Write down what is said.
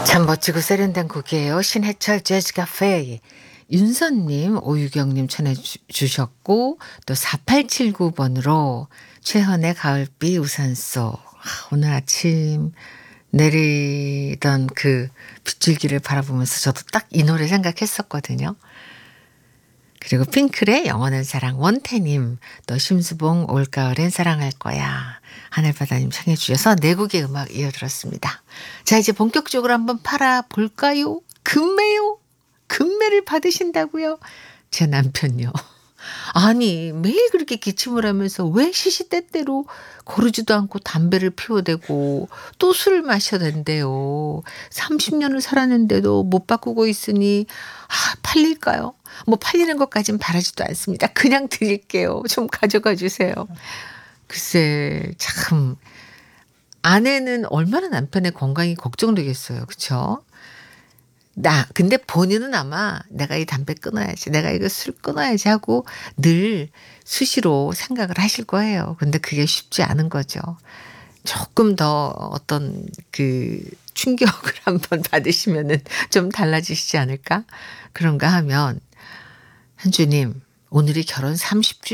참 멋지고 세련된 곡이에요. 신해철 재즈 카페. 윤선님, 오유경님 전해주셨고 또 4879번으로 최헌의 가을비 우산속. 오늘 아침 내리던 그 빗줄기를 바라보면서 저도 딱 이 노래 생각했었거든요. 그리고 핑클의 영원한 사랑, 원태님, 또 심수봉 올가을엔 사랑할 거야, 하늘바다님 청해 주셔서 네 곡의 음악 이어들었습니다. 자, 이제 본격적으로 한번 팔아볼까요? 금매요? 금매를 받으신다고요? 제 남편요. 아니, 매일 그렇게 기침을 하면서 왜 시시때때로 고르지도 않고 담배를 피워대고 또 술을 마셔댄대요. 30년을 살았는데도 못 바꾸고 있으니 팔릴까요? 뭐 팔리는 것까진 바라지도 않습니다. 그냥 드릴게요. 좀 가져가 주세요. 글쎄, 참 아내는 얼마나 남편의 건강이 걱정되겠어요. 그렇죠? 근데 본인은 아마 내가 이 담배 끊어야지, 내가 이거 술 끊어야지 하고 늘 수시로 생각을 하실 거예요. 근데 그게 쉽지 않은 거죠. 조금 더 어떤 그 충격을 한번 받으시면은 좀 달라지시지 않을까? 그런가 하면, 현주님, 오늘이 결혼 30주년